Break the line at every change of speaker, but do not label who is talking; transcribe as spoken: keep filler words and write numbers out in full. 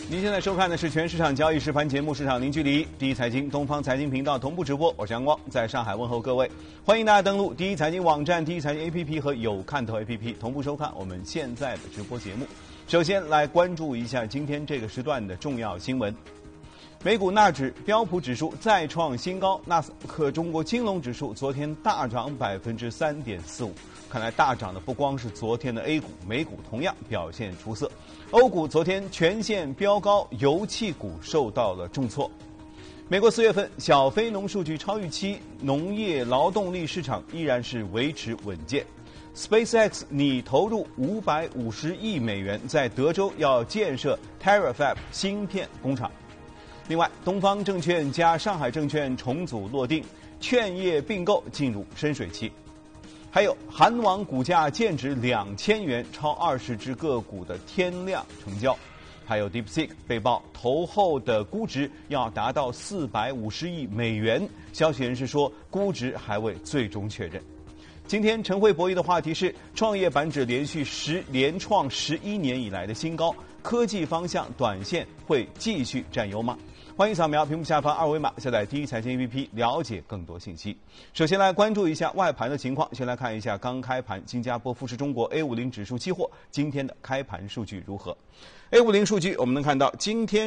您现在收看的是全市场交易实盘节目《市场零距离》，第一财经东方财经频道同步直播，我是阳光，在上海问候各位，欢迎大家登录第一财经网站、第一财经 A P P 和有看头 A P P 同步收看我们现在的直播节目。首先来关注一下今天这个时段的重要新闻。美股纳指、标普指数再创新高，纳斯达克中国金融指数昨天大涨百分之三点四五。看来大涨的不光是昨天的 A 股，美股同样表现出色。欧股昨天全线飙高，油气股受到了重挫。美国四月份小非农数据超预期，农业劳动力市场依然是维持稳健。SpaceX 拟投入五百五十亿美元，在德州要建设 Terafab 芯片工厂。另外，东方证券加上海证券重组落定，券业并购进入深水期。还有韩网股价见值两千元，超二十只个股的天量成交。还有 DeepSeek 被曝投后的估值要达到四百五十亿美元，消息人士说估值还未最终确认。今天晨会博弈的话题是创业板指连续十连创十一年以来的新高，科技方向短线会继续占优吗？欢迎扫描屏幕下方二维码，下载第一财经 A P P 了解更多信息。首先来关注一下外盘的情况，先来看一下刚开盘新加坡富时中国 A 五十 指数期货今天的开盘数据如何。A 五十 数据我们能看到今天